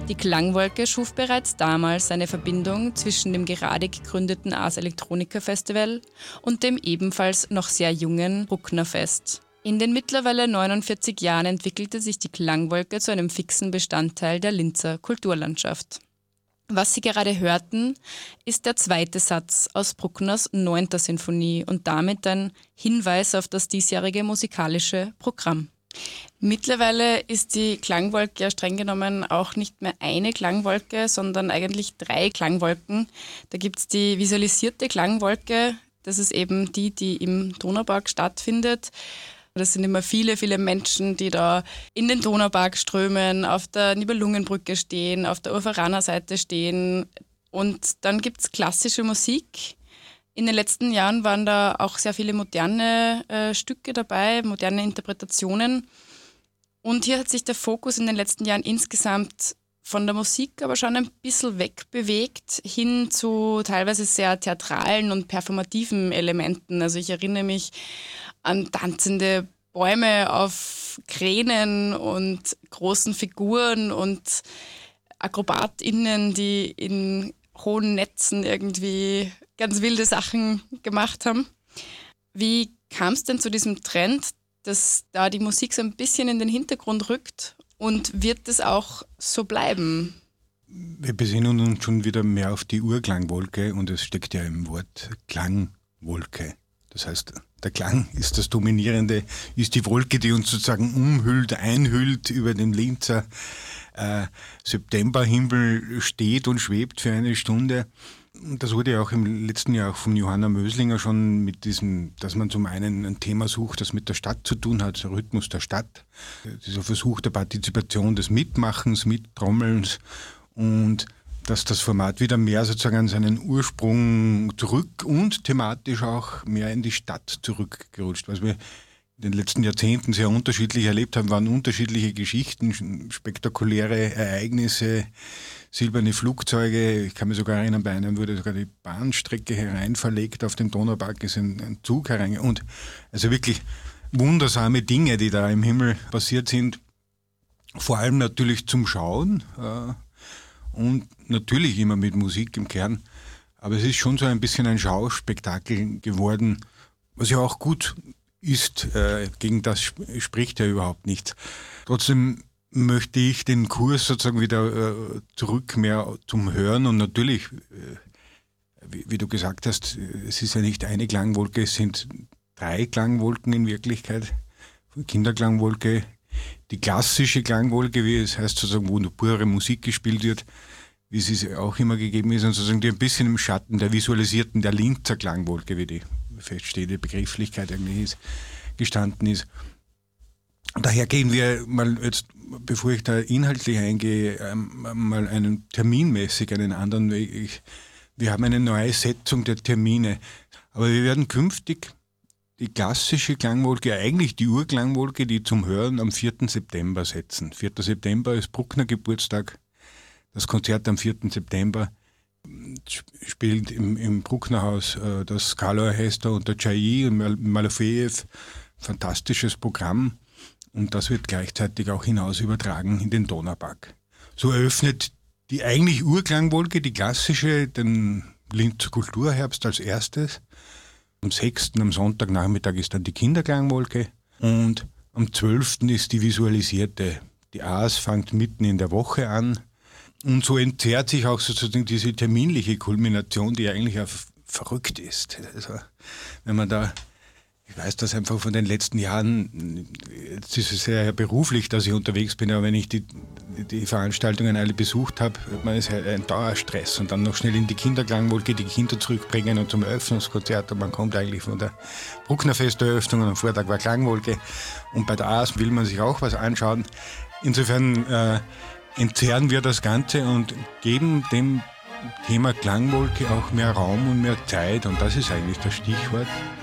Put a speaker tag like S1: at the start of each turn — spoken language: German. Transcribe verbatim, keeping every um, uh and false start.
S1: Die Klangwolke schuf bereits damals eine Verbindung zwischen dem gerade gegründeten Ars Electronica Festival und dem ebenfalls noch sehr jungen Bruckner Fest. In den mittlerweile neunundvierzig Jahren entwickelte sich die Klangwolke zu einem fixen Bestandteil der Linzer Kulturlandschaft. Was Sie gerade hörten, ist der zweite Satz aus Bruckners neunter Sinfonie und damit ein Hinweis auf das diesjährige musikalische Programm. Mittlerweile ist die Klangwolke ja streng genommen auch nicht mehr eine Klangwolke, sondern eigentlich drei Klangwolken. Da gibt es die visualisierte Klangwolke, das ist eben die, die im Donaupark stattfindet. Das sind immer viele, viele Menschen, die da in den Donaupark strömen, auf der Nibelungenbrücke stehen, auf der Urveraner Seite stehen. Und dann gibt es klassische Musik. In den letzten Jahren waren da auch sehr viele moderne äh, Stücke dabei, moderne Interpretationen. Und hier hat sich der Fokus in den letzten Jahren insgesamt von der Musik aber schon ein bisschen wegbewegt hin zu teilweise sehr theatralen und performativen Elementen. Also ich erinnere mich an tanzende Bäume auf Kränen und großen Figuren und AkrobatInnen, die in hohen Netzen irgendwie ganz wilde Sachen gemacht haben. Wie kam es denn zu diesem Trend, dass da die Musik so ein bisschen in den Hintergrund rückt und wird es auch so bleiben?
S2: Wir besinnen uns schon wieder mehr auf die Urklangwolke und es steckt ja im Wort Klangwolke. Das heißt, der Klang ist das Dominierende, ist die Wolke, die uns sozusagen umhüllt, einhüllt über den Linzer äh, Septemberhimmel steht und schwebt für eine Stunde. Das wurde ja auch im letzten Jahr auch von Johanna Möslinger schon mit diesem, dass man zum einen ein Thema sucht, das mit der Stadt zu tun hat, der Rhythmus der Stadt, dieser Versuch der Partizipation, des Mitmachens, Mittrommelns und dass das Format wieder mehr sozusagen an seinen Ursprung zurück und thematisch auch mehr in die Stadt zurückgerutscht. Was wir in den letzten Jahrzehnten sehr unterschiedlich erlebt haben, waren unterschiedliche Geschichten, spektakuläre Ereignisse, silberne Flugzeuge. Ich kann mich sogar erinnern, bei einem wurde sogar die Bahnstrecke hereinverlegt, auf den Donaupark ist ein, ein Zug hereingegangen. Und also wirklich wundersame Dinge, die da im Himmel passiert sind. Vor allem natürlich zum Schauen äh, und natürlich immer mit Musik im Kern. Aber es ist schon so ein bisschen ein Schauspektakel geworden, was ja auch gut ist. Äh, gegen das sp- spricht ja überhaupt nichts. Trotzdem möchte ich den Kurs sozusagen wieder äh, zurück mehr zum Hören und natürlich, äh, wie, wie du gesagt hast, es ist ja nicht eine Klangwolke, es sind drei Klangwolken in Wirklichkeit. Kinderklangwolke, die klassische Klangwolke, wie es heißt, sozusagen, wo nur pure Musik gespielt wird, wie es auch immer gegeben ist, und sozusagen die ein bisschen im Schatten der visualisierten, der Linzer Klangwolke, wie die feststehende Begrifflichkeit eigentlich ist, gestanden ist. Daher gehen wir mal jetzt, bevor ich da inhaltlich eingehe, mal einen terminmäßig einen anderen Weg. Ich, wir haben eine neue Setzung der Termine, aber wir werden künftig die klassische Klangwolke, eigentlich die Urklangwolke, die zum Hören am vierten September setzen. vierter September ist Bruckner Geburtstag. Das Konzert am vierten September spielt im, im Brucknerhaus äh, das Scala Orchester und der Chailly und Mal- Malofejew. Fantastisches Programm. Und das wird gleichzeitig auch hinaus übertragen in den Donaupark. So eröffnet die eigentlich Urklangwolke, die klassische, den Linzer Kulturherbst als erstes. Am sechsten am Sonntagnachmittag ist dann die Kinderklangwolke und am zwölften ist die visualisierte. Die Ars fängt mitten in der Woche an und so entzerrt sich auch sozusagen diese terminliche Kulmination, die eigentlich auch verrückt ist. Also, wenn man da, ich weiß das einfach von den letzten Jahren, jetzt ist es sehr beruflich, dass ich unterwegs bin, aber wenn ich die, die Veranstaltungen alle besucht habe, man ist ein Dauerstress und dann noch schnell in die Kinderklangwolke die Kinder zurückbringen und zum Eröffnungskonzert und man kommt eigentlich von der Bruckner Festeröffnung und am Vortag war Klangwolke und bei der Ars will man sich auch was anschauen. Insofern äh, entzerren wir das Ganze und geben dem Thema Klangwolke auch mehr Raum und mehr Zeit und das ist eigentlich das Stichwort.